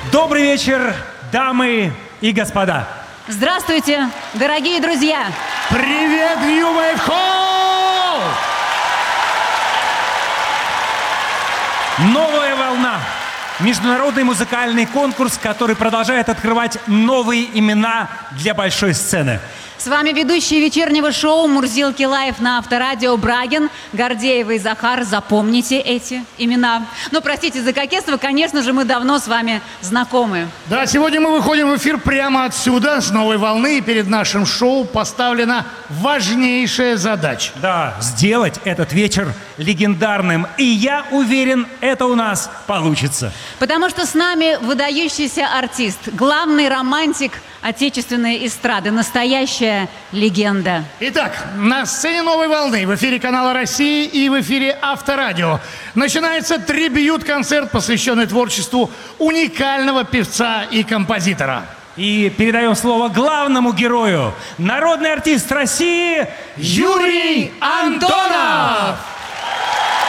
Добрый вечер, дамы и господа. Здравствуйте, дорогие друзья. Привет, Юмэйхоу! Новая волна. Международный музыкальный конкурс, который продолжает открывать новые имена для большой сцены. С вами ведущие вечернего шоу Мурзилки Лайв на Авторадио Брагин, Гордеева и Захар. Запомните эти имена. Ну, простите за кокетство, конечно же, мы давно с вами знакомы. Да, сегодня мы выходим в эфир прямо отсюда, с новой волны, и перед нашим шоу поставлена важнейшая задача. Да, сделать этот вечер легендарным. И я уверен, это у нас получится. Потому что с нами выдающийся артист, главный романтик отечественной эстрады, настоящая легенда. Итак, на сцене новой волны, в эфире канала «Россия» и в эфире Авторадио начинается трибьют-концерт, посвященный творчеству уникального певца и композитора. И передаем слово главному герою. Народный артист России Юрий Антонов!